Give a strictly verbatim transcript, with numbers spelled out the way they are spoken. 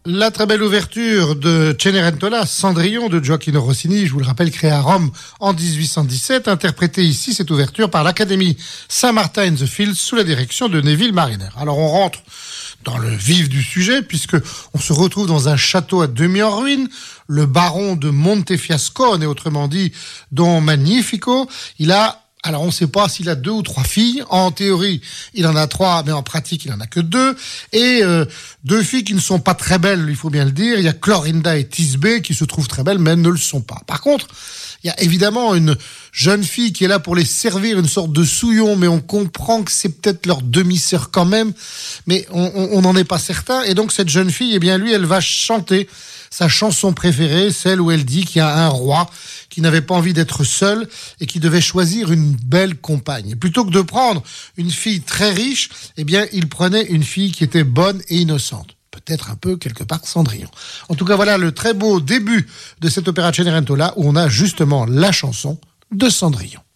La très belle ouverture de Cenerentola, Cendrillon de Gioacchino Rossini, je vous le rappelle, créé à Rome en dix-huit cent dix-sept, interprétée ici, cette ouverture, par l'Académie Saint-Martin in the Fields sous la direction de Neville Marriner. Alors on rentre dans le vif du sujet, puisque on se retrouve dans un château à demi en ruine, le baron de Montefiascone, autrement dit, Don Magnifico. Il a Alors, on ne sait pas s'il a deux ou trois filles. En théorie, il en a trois, mais en pratique, il en a que deux. Et euh, deux filles qui ne sont pas très belles, il faut bien le dire. Il y a Clorinda et Thisbé qui se trouvent très belles, mais elles ne le sont pas. Par contre, il y a évidemment une jeune fille qui est là pour les servir, une sorte de souillon, mais on comprend que c'est peut-être leur demi-sœur quand même, mais on n'en est pas certain. Et donc, cette jeune fille, eh bien, lui, elle va chanter sa chanson préférée, celle où elle dit qu'il y a un roi qui n'avait pas envie d'être seul et qui devait choisir une belle compagne. Plutôt que de prendre une fille très riche, eh bien, il prenait une fille qui était bonne et innocente. Peut-être un peu, quelque part, Cendrillon. En tout cas, voilà le très beau début de cet opéra Cenerentola où on a justement la chanson de Cendrillon.